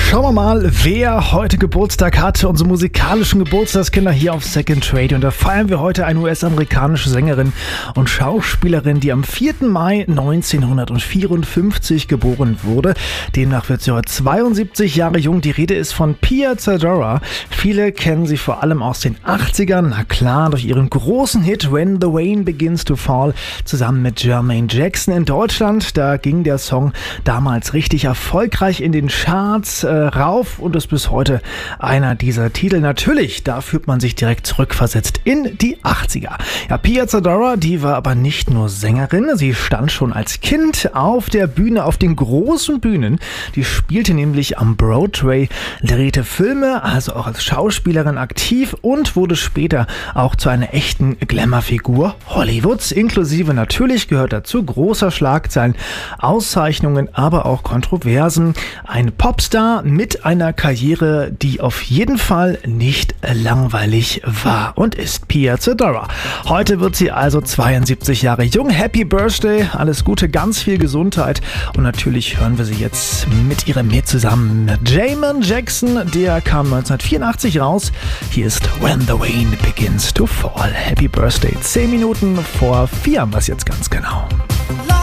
Schauen wir mal, wer heute Geburtstag hat. Unsere musikalischen Geburtstagskinder hier auf Second Radio. Und da feiern wir heute eine US-amerikanische Sängerin und Schauspielerin, die am 4. Mai 1954 geboren wurde. Demnach wird sie heute 72 Jahre jung. Die Rede ist von Pia Zadora. Viele kennen sie vor allem aus den 80ern. Na klar, durch ihren großen Hit When the Rain Begins to Fall zusammen mit Jermaine Jackson in Deutschland. Da ging der Song damals richtig erfolgreich in den Charts rauf und ist bis heute einer dieser Titel. Natürlich, da fühlt man sich direkt zurückversetzt in die 80er. Ja, Pia Zadora, die war aber nicht nur Sängerin, sie stand schon als Kind auf der Bühne, auf den großen Bühnen. Die spielte nämlich am Broadway, drehte Filme, also auch als Schauspielerin aktiv und wurde später auch zu einer echten Glamour-Figur Hollywoods. Inklusive natürlich gehört dazu großer Schlagzeilen, Auszeichnungen, aber auch Kontroversen. Ein Popstar mit einer Karriere, die auf jeden Fall nicht langweilig war und ist Pia Zadora. Heute wird sie also 72 Jahre jung. Happy Birthday, alles Gute, ganz viel Gesundheit und natürlich hören wir sie jetzt mit ihrem Hit zusammen. Jermaine Jackson, der kam 1984 raus. Hier ist When the Rain Begins to Fall. Happy Birthday, 10 Minuten vor 4 haben wir es jetzt ganz genau.